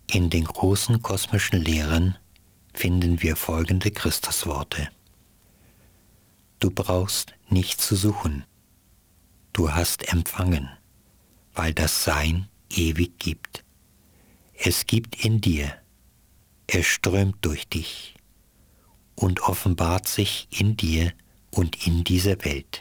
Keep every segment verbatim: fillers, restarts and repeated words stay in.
In den großen kosmischen Lehren finden wir folgende Christusworte. Du brauchst nicht zu suchen. Du hast empfangen, weil das Sein ewig gibt. Es gibt in dir, es strömt durch dich und offenbart sich in dir und in dieser Welt.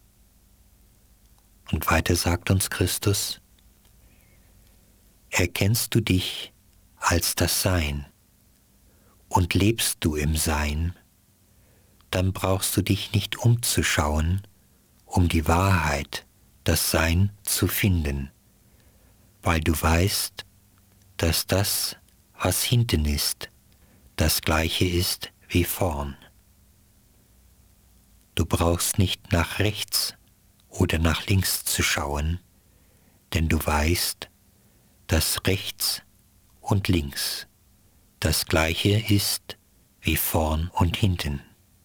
Und weiter sagt uns Christus, erkennst du dich als das Sein und lebst du im Sein, dann brauchst du dich nicht umzuschauen, um die Wahrheit, das Sein zu finden, weil du weißt, dass das, was hinten ist, das Gleiche ist wie vorn. Du brauchst nicht nach rechts oder nach links zu schauen, denn du weißt, dass rechts und links das Gleiche ist wie vorn und hinten.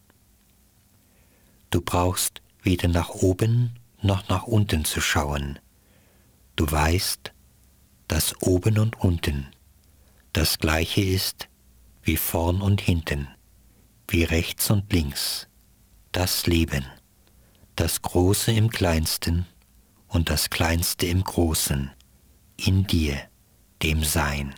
Du brauchst weder nach oben noch nach unten zu schauen. Du weißt, dass oben und unten das Gleiche ist wie vorn und hinten, wie rechts und links, das Leben, das Große im Kleinsten und das Kleinste im Großen, in dir, dem Sein.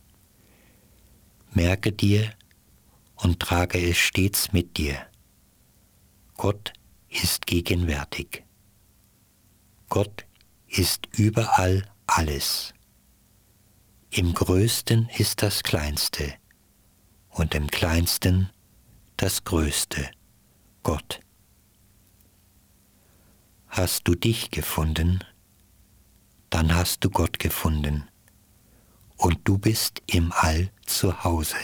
Merke dir und trage es stets mit dir. Gott ist gegenwärtig. Gott ist überall alles. Im Größten ist das Kleinste und im Kleinsten das Größte, Gott. Hast du dich gefunden, dann hast du Gott gefunden und du bist im All zu Hause.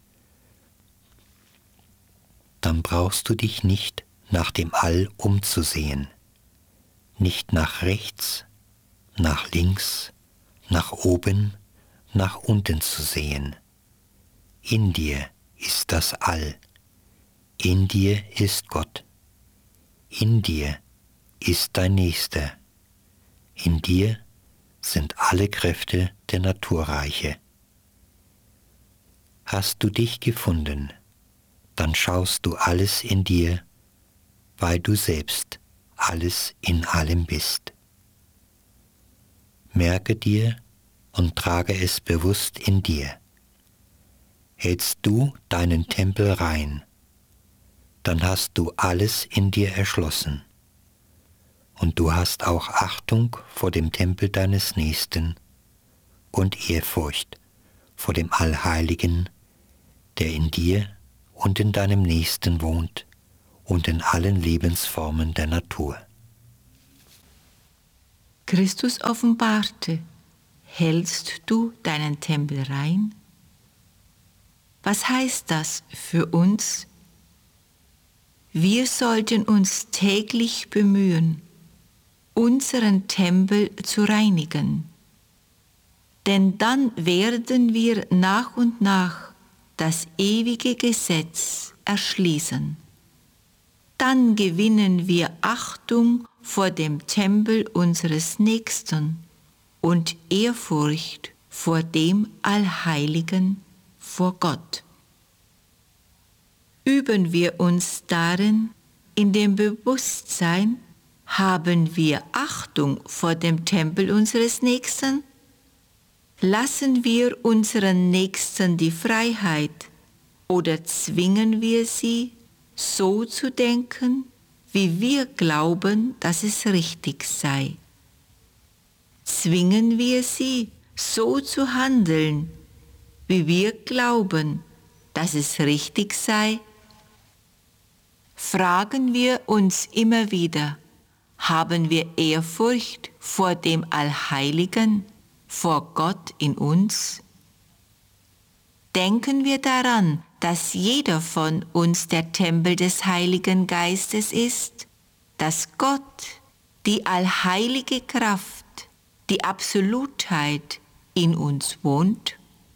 Dann brauchst du dich nicht nach dem All umzusehen, nicht nach rechts, nach links, nach oben, nach unten zu sehen. In dir ist das All, in dir ist Gott, in dir ist dein Nächster, in dir sind alle Kräfte der Naturreiche. Hast du dich gefunden, dann schaust du alles in dir, weil du selbst alles in allem bist. Merke dir und trage es bewusst in dir. Hältst du deinen Tempel rein, dann hast du alles in dir erschlossen. Und du hast auch Achtung vor dem Tempel deines Nächsten und Ehrfurcht vor dem Allheiligen, der in dir und in deinem Nächsten wohnt und in allen Lebensformen der Natur. Christus offenbarte, hältst du deinen Tempel rein? Was heißt das für uns? Wir sollten uns täglich bemühen, unseren Tempel zu reinigen, denn dann werden wir nach und nach das ewige Gesetz erschließen. Dann gewinnen wir Achtung vor dem Tempel unseres Nächsten und Ehrfurcht vor dem Allheiligen, vor Gott. Üben wir uns darin, in dem Bewusstsein, haben wir Achtung vor dem Tempel unseres Nächsten? Lassen wir unseren Nächsten die Freiheit oder zwingen wir sie, so zu denken, wie wir glauben, dass es richtig sei? Zwingen wir sie, so zu handeln, wie wir glauben, dass es richtig sei? Fragen wir uns immer wieder, haben wir Ehrfurcht vor dem Allheiligen, vor Gott in uns? Denken wir daran, dass jeder von uns der Tempel des Heiligen Geistes ist, dass Gott, die allheilige Kraft, die Absolutheit in uns wohnt?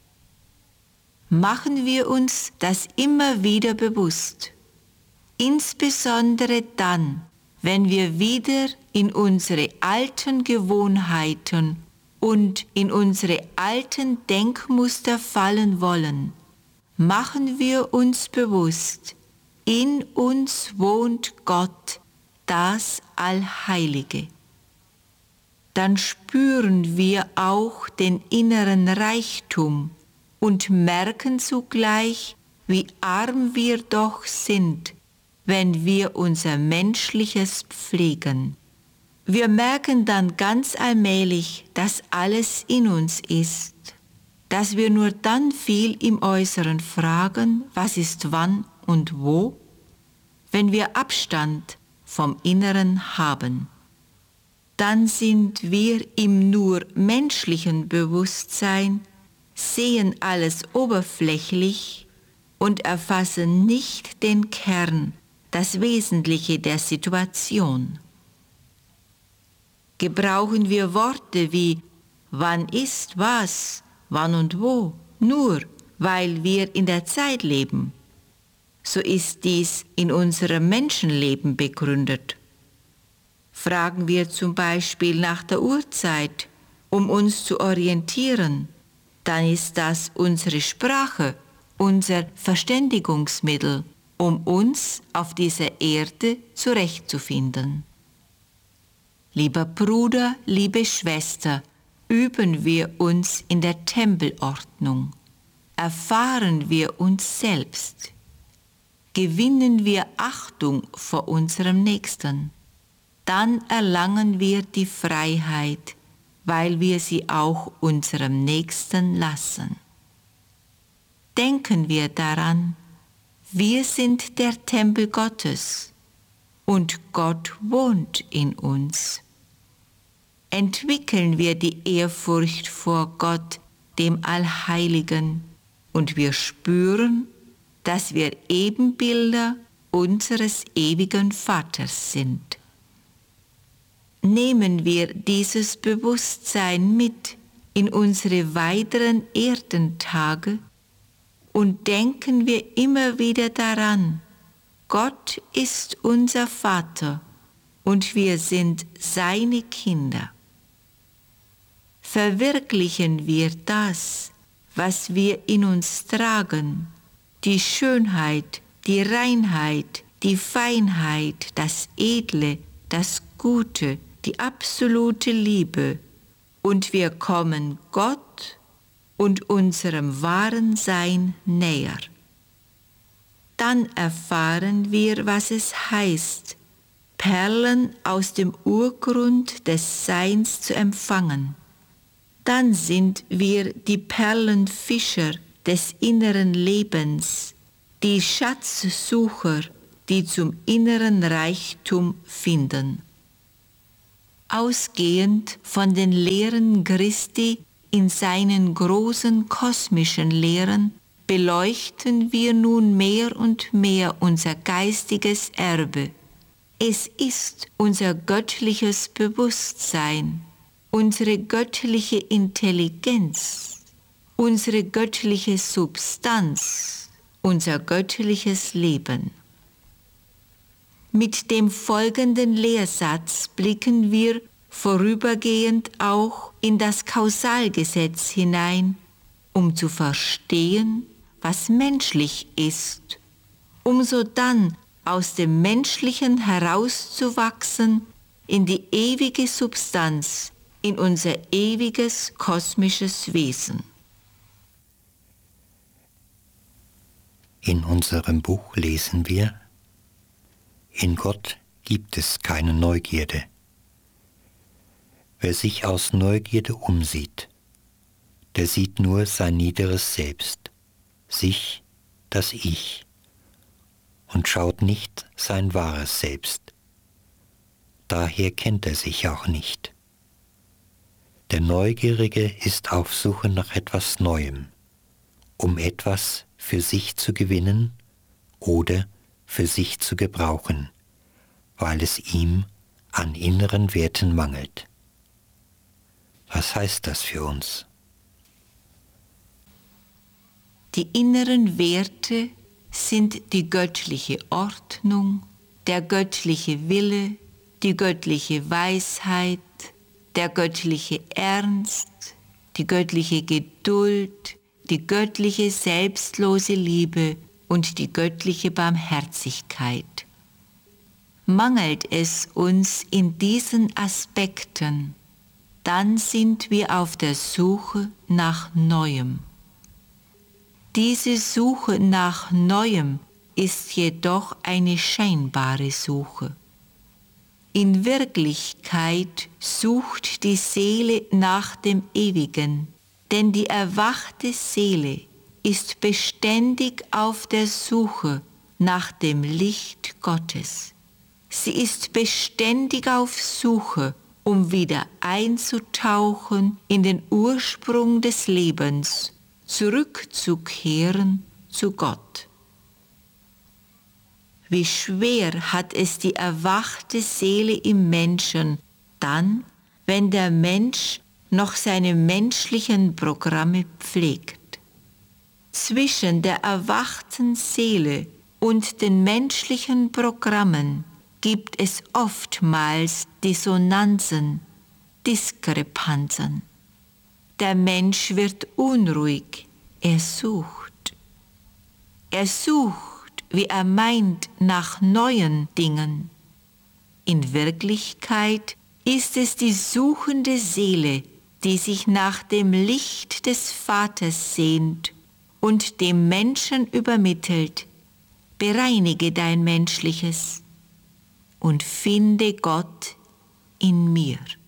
Machen wir uns das immer wieder bewusst, insbesondere dann, wenn wir wieder in unsere alten Gewohnheiten und in unsere alten Denkmuster fallen wollen, machen wir uns bewusst, in uns wohnt Gott, das Allheilige. Dann spüren wir auch den inneren Reichtum und merken zugleich, wie arm wir doch sind, wenn wir unser Menschliches pflegen. Wir merken dann ganz allmählich, dass alles in uns ist, dass wir nur dann viel im Äußeren fragen, was ist wann und wo, wenn wir Abstand vom Inneren haben. Dann sind wir im nur menschlichen Bewusstsein, sehen alles oberflächlich und erfassen nicht den Kern, das Wesentliche der Situation. Gebrauchen wir Worte wie wann ist was, wann und wo, nur weil wir in der Zeit leben, so ist dies in unserem Menschenleben begründet. Fragen wir zum Beispiel nach der Uhrzeit, um uns zu orientieren, dann ist das unsere Sprache, unser Verständigungsmittel, um uns auf dieser Erde zurechtzufinden. Lieber Bruder, liebe Schwester, üben wir uns in der Tempelordnung, erfahren wir uns selbst, gewinnen wir Achtung vor unserem Nächsten, dann erlangen wir die Freiheit, weil wir sie auch unserem Nächsten lassen. Denken wir daran, wir sind der Tempel Gottes und Gott wohnt in uns. Entwickeln wir die Ehrfurcht vor Gott, dem Allheiligen, und wir spüren, dass wir Ebenbilder unseres ewigen Vaters sind. Nehmen wir dieses Bewusstsein mit in unsere weiteren Erdentage und denken wir immer wieder daran, Gott ist unser Vater und wir sind seine Kinder. Verwirklichen wir das, was wir in uns tragen, die Schönheit, die Reinheit, die Feinheit, das Edle, das Gute, die absolute Liebe, und wir kommen Gott und unserem wahren Sein näher. Dann erfahren wir, was es heißt, Perlen aus dem Urgrund des Seins zu empfangen. Dann sind wir die Perlenfischer des inneren Lebens, die Schatzsucher, die zum inneren Reichtum finden. Ausgehend von den Lehren Christi in seinen großen kosmischen Lehren beleuchten wir nun mehr und mehr unser geistiges Erbe. Es ist unser göttliches Bewusstsein, unsere göttliche Intelligenz, unsere göttliche Substanz, unser göttliches Leben. Mit dem folgenden Lehrsatz blicken wir vorübergehend auch in das Kausalgesetz hinein, um zu verstehen, was menschlich ist, um sodann aus dem Menschlichen herauszuwachsen in die ewige Substanz, in unser ewiges kosmisches Wesen. In unserem Buch lesen wir: In Gott gibt es keine Neugierde. Wer sich aus Neugierde umsieht, der sieht nur sein niederes Selbst, sich, das Ich, und schaut nicht sein wahres Selbst. Daher kennt er sich auch nicht. Der Neugierige ist auf Suche nach etwas Neuem, um etwas für sich zu gewinnen oder für sich zu gebrauchen, weil es ihm an inneren Werten mangelt. Was heißt das für uns? Die inneren Werte sind die göttliche Ordnung, der göttliche Wille, die göttliche Weisheit, der göttliche Ernst, die göttliche Geduld, die göttliche selbstlose Liebe und die göttliche Barmherzigkeit. Mangelt es uns in diesen Aspekten, dann sind wir auf der Suche nach Neuem. Diese Suche nach Neuem ist jedoch eine scheinbare Suche. In Wirklichkeit sucht die Seele nach dem Ewigen, denn die erwachte Seele ist beständig auf der Suche nach dem Licht Gottes. Sie ist beständig auf Suche, um wieder einzutauchen in den Ursprung des Lebens, zurückzukehren zu Gott. Wie schwer hat es die erwachte Seele im Menschen dann, wenn der Mensch noch seine menschlichen Programme pflegt. Zwischen der erwachten Seele und den menschlichen Programmen gibt es oftmals Dissonanzen, Diskrepanzen. Der Mensch wird unruhig, er sucht. Er sucht, wie er meint, nach neuen Dingen. In Wirklichkeit ist es die suchende Seele, die sich nach dem Licht des Vaters sehnt und dem Menschen übermittelt: Bereinige dein Menschliches und finde Gott in mir.